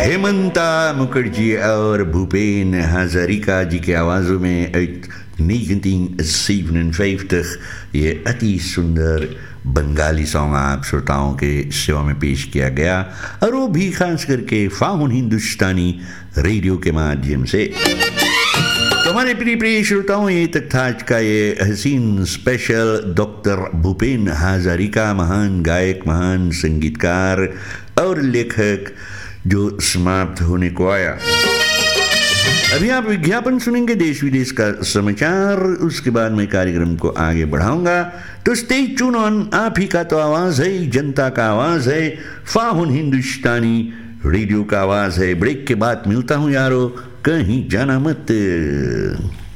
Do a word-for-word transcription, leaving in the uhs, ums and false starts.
हेमंता मुखर्जी और भूपेन हजारिका जी की आवाज़ों में uit negentien zevenenvijftig ये अति सुंदर बंगाली सॉन्ग आप श्रोताओं के सेवा में पेश किया गया और वो भी खास करके फाहुन हिंदुस्तानी रेडियो के माध्यम से। तो हमारे प्रिय प्रिय श्रोताओं, ये तक था आज का ये हसीन स्पेशल डॉक्टर भूपेन हजारिका, महान गायक, महान संगीतकार और लेखक जो समाप्त होने को आया। अभी आप विज्ञापन सुनेंगे, देश विदेश का समाचार, उसके बाद मैं कार्यक्रम को आगे बढ़ाऊंगा। तो स्टे ट्यून ऑन, आप ही का तो आवाज है, जनता का आवाज है, फाहुन हिंदुस्तानी रेडियो का आवाज है। ब्रेक के बाद मिलता हूं यारो, कहीं जाना मत।